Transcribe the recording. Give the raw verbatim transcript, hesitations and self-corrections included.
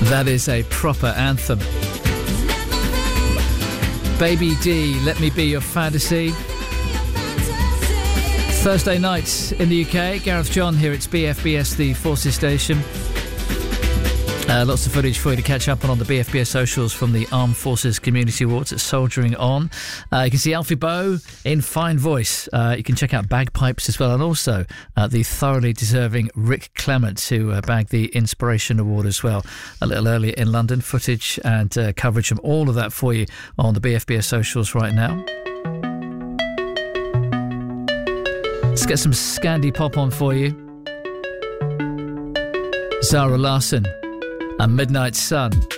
That is a proper anthem. Baby D, Let Me Be Your Fantasy. Thursday nights in the U K. Gareth John here. It's B F B S, the Forces station. Uh, lots of footage for you to catch up on on the B F B S socials from the Armed Forces Community Awards at Soldiering On. Uh, you can see Alfie Boe in fine voice. Uh, you can check out Bagpipes as well, and also uh, the thoroughly deserving Rick Clement, who uh, bagged the Inspiration Award as well a little earlier in London. Footage and uh, coverage from all of that for you on the B F B S socials right now. Let's get some Scandi pop on for you. Zara Larsson and Midnight Sun.